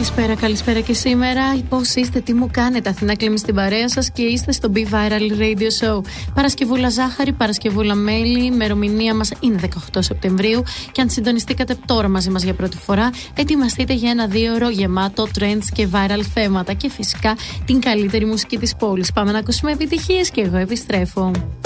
Καλησπέρα και σήμερα. Πώς είστε, τι μου κάνετε? Αθηνά Κλέμη στην παρέα σας και είστε στο Be Viral Radio Show. Παρασκευούλα ζάχαρη, Παρασκευούλα μέλι. Η ημερομηνία μας είναι 18 Σεπτεμβρίου. Και αν συντονιστήκατε τώρα μαζί μας για πρώτη φορά, ετοιμαστείτε για ένα 2ωρο γεμάτο trends και viral θέματα. Και φυσικά την καλύτερη μουσική της πόλης. Πάμε να ακούσουμε επιτυχίες και εγώ επιστρέφω.